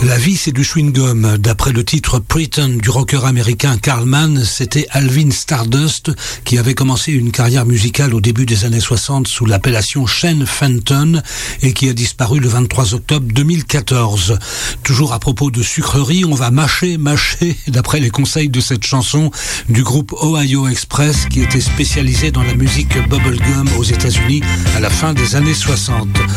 La vie, c'est du chewing-gum. D'après le titre Pretend du rocker américain Karl Mann, c'était Alvin Stardust qui avait commencé une carrière musicale au début des années 60 sous l'appellation Shane Fenton et qui a disparu le 23 octobre 2014. Toujours à propos de sucreries, on va mâcher, d'après les conseils de cette chanson du groupe Ohio Express qui était spécialisé dans la musique bubblegum aux États-Unis à la fin des années 60.